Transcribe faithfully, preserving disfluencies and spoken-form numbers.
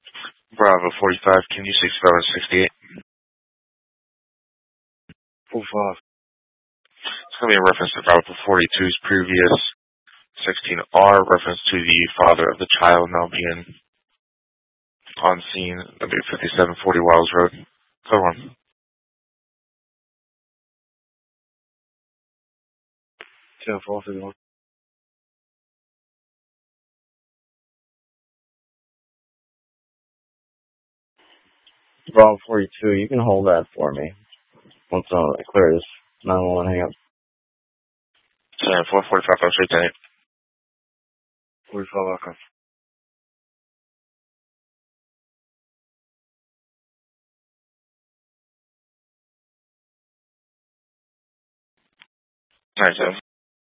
Bravo forty-five, can you six seven sixty-eight? four five. It's going to be a reference to Bravo forty-two's previous sixteen R, reference to the father of the child now being on scene. That'll be fifty-seven forty Wiles Road. Go on. ten four fifty-one. Bravo forty-two, you can hold that for me. Once uh, it clears, nine one one, hang up. ten four forty-five, I'm straight to eight. forty-five, okay. Alright, so